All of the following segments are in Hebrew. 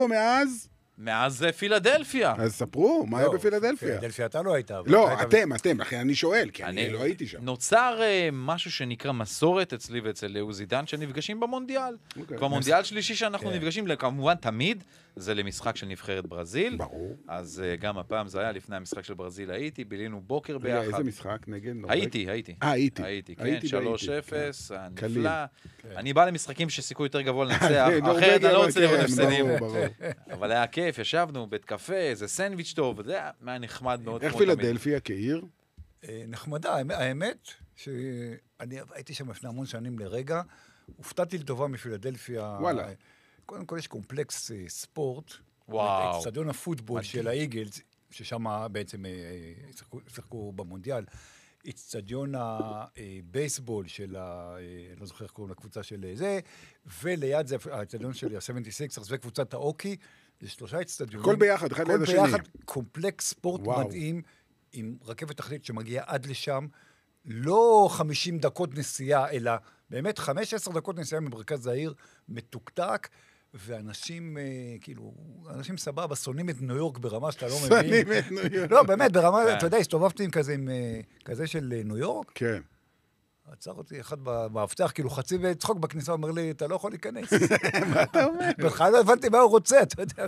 מאז זה פילדלפיה. אז ספרו, מה היה בפילדלפיה? פילדלפיה אתה לא היית. לא, אתם, אחי, אני שואל, כי אני לא הייתי שם. נוצר משהו שנקרא מסורת אצלי ואצל עוזי דן, שנפגשים במונדיאל. כבר מונדיאל שלישי שאנחנו נפגשים, כמובן תמיד, זה למשחק של נבחרת ברזיל. ברור. אז גם הפעם זה היה לפני המשחק של ברזיל, הייתי, בילינו בוקר ביחד. איזה משחק נגד? הייתי. הייתי, כן, 3-0, נפלא. אני בא למשחקים שסיכוי יותר גבוה לנצח, אחרת אני לא רוצה לראות הפסדים. אבל היה כיף, ישבנו בית קפה, איזה סנדוויץ' טוב, זה היה נחמד מאוד. איך פילדלפיה כעיר? נחמדה, האמת שאני הייתי שם לפני המון שנים לרגע, הופתעתי לטובה מפילדלפיה. וואלה. קודם כל יש קומפלקס ספורט, וואו. אצטדיון הפוטבול של האיגלס, ששם בעצם שיחקו במונדיאל, אצטדיון הבייסבול של, לא זוכר איך קוראים לקבוצה של זה, וליד זה האצטדיון של ה-76ers וקבוצת האוקי, זה 3 אצטדיונים. כל ביחד, אחד ליד השני. כל ביחד, קומפלקס ספורט מדהים, עם רכבת תחתית שמגיעה עד לשם, לא 50 דקות נסיעה, אלא באמת 15 דקות נסיעה ממרכז העיר, מתוקתק, ואנשים, כאילו, אנשים סבבה, שונאים את ניו יורק ברמה שאתה לא מבין. שונאים את ניו יורק. לא, באמת, ברמה, אתה יודע, הסתובבתי עם כזה של ניו יורק. כן. עצר אותי אחד במאבטח, כאילו חצי בצחוק בכניסה, אומר לי, אתה לא יכול להיכנס. מה אתה אומר? בכלל לא הבנתי מה הוא רוצה, אתה יודע.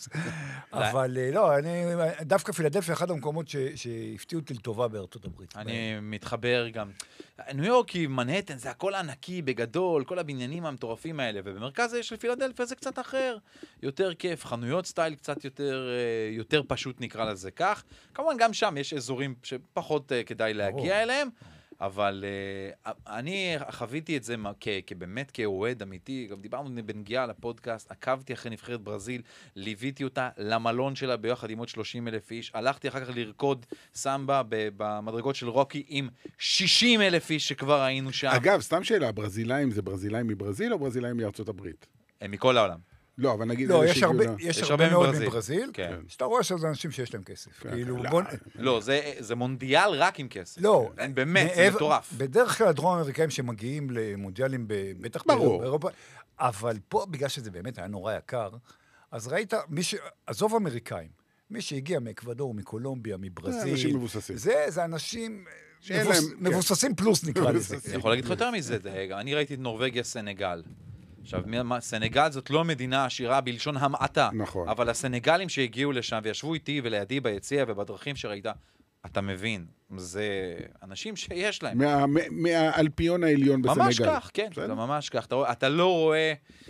אבל לא, דווקא פילדלפיה, אחד המקומות שהפתיעו אותי לטובה בארצות הברית. אני מתחבר גם. ניו יורק היא מנהטן, זה הכל ענקי, בגדול, כל הבניינים המטורפים האלה, ובמרכז של פילדלפיה זה קצת אחר, יותר כיף, חנויות סטייל קצת יותר פשוט נקרא לזה כך. כמובן גם שם יש אזורים שפחות כדאי להגיע אליהם, אבל אני חוויתי את זה באמת כאוהד אמיתי, גם דיברנו בנגיעה לפודקאסט, עקבתי אחרי נבחרת ברזיל, ליוויתי אותה למלון שלה ביחד עם עוד 30,000 איש, הלכתי אחר כך לרקוד סמבה במדרגות של רוקי עם 60,000 איש שכבר היינו שם. אגב, סתם שאלה, ברזילאים זה ברזילאים מברזיל או ברזילאים מארצות הברית? הם מכל העולם. לא, אבל נגיד... לא, יש הרבה מאוד מברזיל, שאתה רואה שזה אנשים שיש להם כסף. לא, זה מונדיאל רק עם כסף. לא. באמת, זה מטורף. בדרך כלל הדרום האמריקאים שמגיעים למונדיאלים בטח באירופה, אבל פה, בגלל שזה באמת היה נורא יקר, אז ראית, עזוב אמריקאים, מי שהגיע מאקוודור, מקולומביה, מברזיל, אנשים מבוססים. זה אנשים מבוססים פלוס נקרא לזה. אני יכול להגיד לך יותר מזה, אני ראיתי את נורווגיה, סנגל. עכשיו, סנגל זאת לא מדינה עשירה בלשון המעטה, נכון. אבל הסנגלים שהגיעו לשם וישבו איתי ולידי ביציע ובדרכים שראית, אתה מבין, זה אנשים שיש להם. מהאלפיון העליון בסנגל. ממש כך, כן, זה ממש כך. אתה לא רואה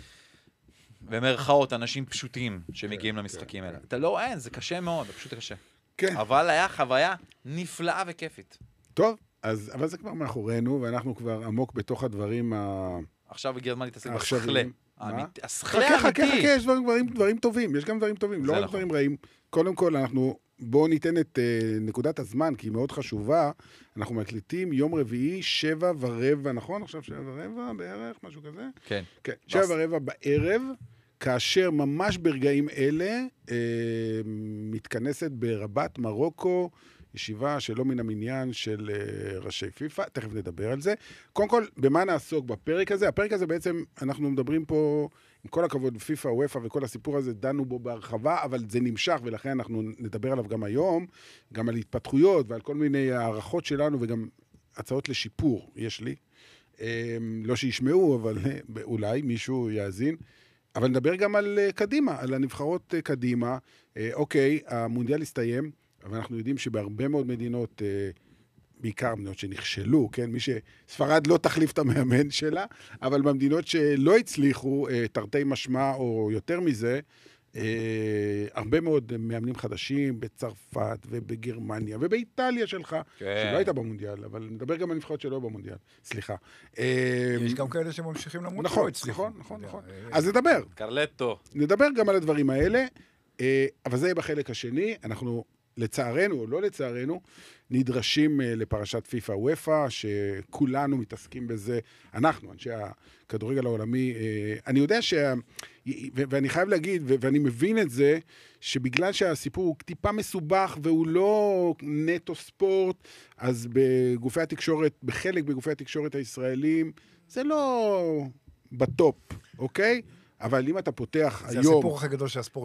במרכאות אנשים פשוטים שמגיעים למשחקים האלה. אתה לא רואה, זה קשה מאוד, זה פשוט קשה. כן. אבל היה חוויה נפלאה וכיפית. טוב, אבל זה כבר מאחורינו, ואנחנו כבר עמוק בתוך הדברים עכשיו הגיע הזמן להתעסק בסכלה. הסכלה האמיתי. חכה, יש דברים טובים, יש גם דברים טובים, לא רק דברים רעים. קודם כל, בואו ניתן את נקודת הזמן, כי היא מאוד חשובה. אנחנו מקליטים יום רביעי, 7:15, נכון? עכשיו 7:15 בערך, משהו כזה? כן. 7:15 בערב, כאשר ממש ברגעים אלה מתכנסת ברבת מרוקו, ישיבה שלא מן המניין של ראשי פיפה, תכף נדבר על זה. קודם כל, במה נעסוק בפרק הזה? הפרק הזה בעצם, אנחנו מדברים פה, עם כל הכבוד, פיפה, וויפה וכל הסיפור הזה, דנו בו בהרחבה, אבל זה נמשך, ולכן אנחנו נדבר עליו גם היום, גם על התפתחויות ועל כל מיני הערכות שלנו, וגם הצעות לשיפור, יש לי. לא שישמעו, אבל אולי מישהו יאזין. אבל נדבר גם על קדימה, על הנבחרות קדימה. אוקיי, המונדיאל הסתיים, אבל אנחנו יודעים שבהרבה מאוד מדינות, בעיקר מדינות שנכשלו, כן? ספרד לא תחליף את המאמן שלה, אבל במדינות שלא הצליחו, תרתי משמע או יותר מזה, הרבה מאוד מאמנים חדשים בצרפת ובגרמניה ובאיטליה שלך, שלא הייתה במונדיאל, אבל נדבר גם על נבחרות שלא במונדיאל. סליחה. יש גם כאלה שממשיכים למרות נכון. אז נדבר. קרלטו. נדבר גם על הדברים האלה, אבל זה יהיה בחלק השני. אנחנו לצערנו או לא לצערנו, נדרשים לפרשת פיפה וויפה, שכולנו מתעסקים בזה, אנחנו, אנשי הכדורגל העולמי, אני יודע ואני חייב להגיד, ואני מבין את זה, שבגלל שהסיפור הוא טיפה מסובך, והוא לא נטו ספורט, אז בגופי התקשורת, בחלק בגופי התקשורת הישראלים, זה לא בטופ, אוקיי? אבל אם אתה פותח זה היום... הסיפור הכי גדול של הספורט